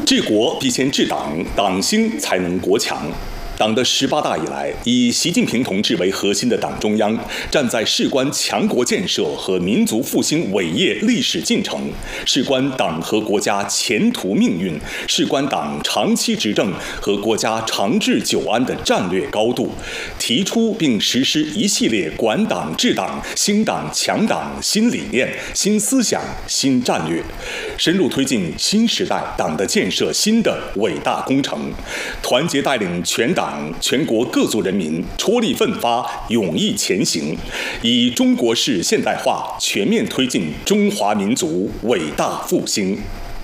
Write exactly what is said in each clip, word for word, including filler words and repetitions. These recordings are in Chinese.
治国必先治党，党兴才能国强。党的十八大以来，以习近平同志为核心的党中央，站在事关强国建设和民族复兴伟业历史进程，事关党和国家前途命运，事关党长期执政和国家长治久安的战略高度，提出并实施一系列管党治党、兴党强党新理念、新思想、新战略，深入推进新时代党的建设新的伟大工程，团结带领全党。全国各族人民踔厉奋发，勇毅前行，以中国式现代化全面推进中华民族伟大复兴。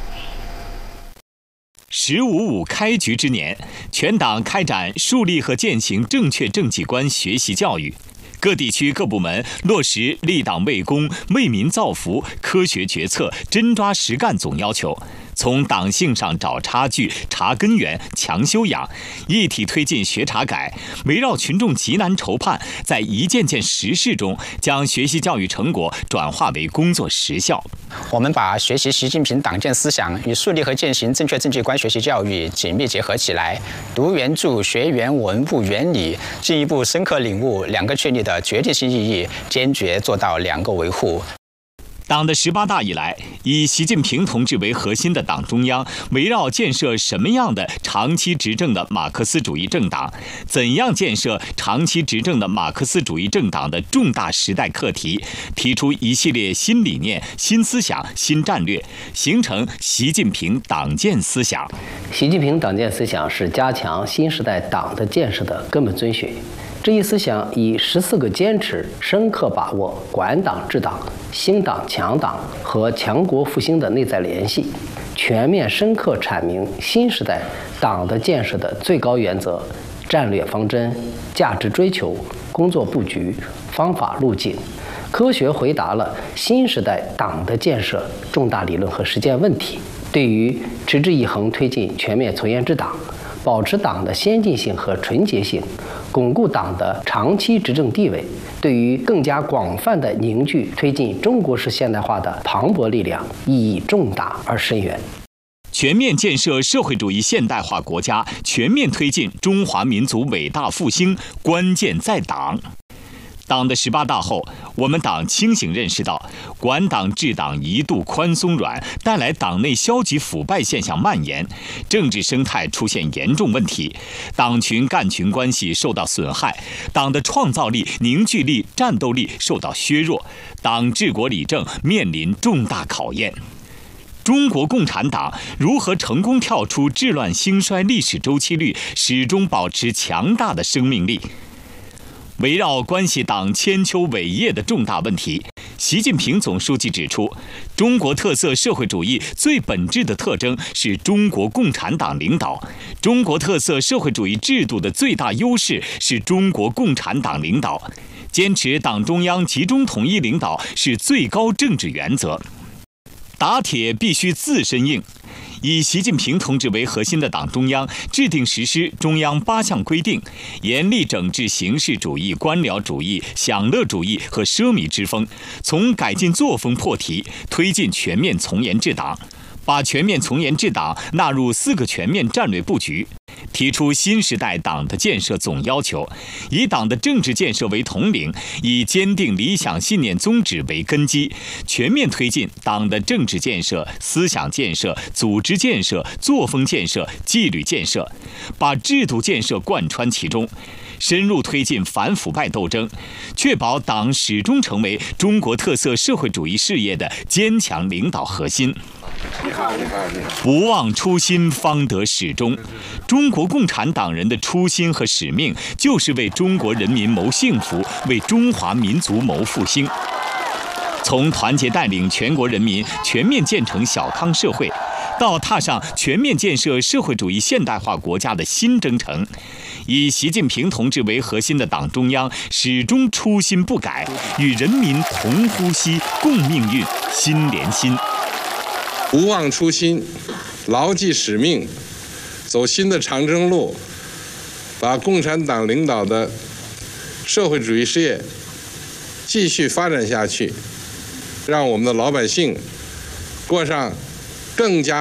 十五五开局之年，全党开展树立和践行正确政绩观学习教育。各地区各部门落实立党为公、为民造福、科学决策、真抓实干总要求，从党性上找差距、查根源、强修养，一体推进学查改，围绕群众急难愁盼，在一件件实事中，将学习教育成果转化为工作实效。 我们把学习习近平党建思想与树立和践行正确政绩观学习教育紧密结合起来，读原著、学原文部原理，进一步深刻领悟两个确立的决定性意义，坚决做到两个维护。 党的十八大以来，以习近平同志为核心的党中央，围绕建设什么样的长期执政的马克思主义政党，怎样建设长期执政的马克思主义政党的重大时代课题，提出一系列新理念、新思想、新战略，形成习近平党建思想。 习近平党建思想是加强新时代党的建设的根本遵循。这一思想以十四个坚持，深刻把握管党治党、兴党强党和强国复兴的内在联系，全面深刻阐明新时代党的建设的最高原则、战略方针、价值追求、工作布局、方法路径，科学回答了新时代党的建设重大理论和实践问题。对于持之以恒推进全面从严治党，保持党的先进性和纯洁性，巩固党的长期执政地位，对于更加广泛的凝聚推进中国式现代化的磅礴力量，意义重大而深远。 全面建设社会主义现代化国家，全面推进中华民族伟大复兴，关键在党。党的十八大后，我们党清醒认识到，管党治党一度宽松软，带来党内消极腐败现象蔓延，政治生态出现严重问题，党群干群关系受到损害，党的创造力、凝聚力、战斗力受到削弱，党治国理政面临重大考验。中国共产党如何成功跳出治乱兴衰历史周期率，始终保持强大的生命力？围绕关系党千秋伟业的重大问题，习近平总书记指出，中国特色社会主义最本质的特征是中国共产党领导，中国特色社会主义制度的最大优势是中国共产党领导，坚持党中央集中统一领导是最高政治原则。打铁必须自身硬。以习近平同志为核心的党中央制定实施中央八项规定，严厉整治形式主义、官僚主义、享乐主义和奢靡之风，从改进作风破题，推进全面从严治党，把全面从严治党纳入四个全面战略布局，提出新时代党的建设总要求，以党的政治建设为统领，以坚定理想信念宗旨为根基，全面推进党的政治建设、思想建设、组织建设、作风建设、纪律建设，把制度建设贯穿其中，深入推进反腐败斗争，确保党始终成为中国特色社会主义事业的坚强领导核心。不忘初心，方得始终。中国共产党人的初心和使命，就是为中国人民谋幸福，为中华民族谋复兴。从团结带领全国人民全面建成小康社会，到踏上全面建设社会主义现代化国家的新征程，以习近平同志为核心的党中央始终初心不改，与人民同呼吸、共命运、心连心。 不忘初心，牢记使命，走新的长征路，把共产党领导的社会主义事业继续发展下去，让我们的老百姓过上更加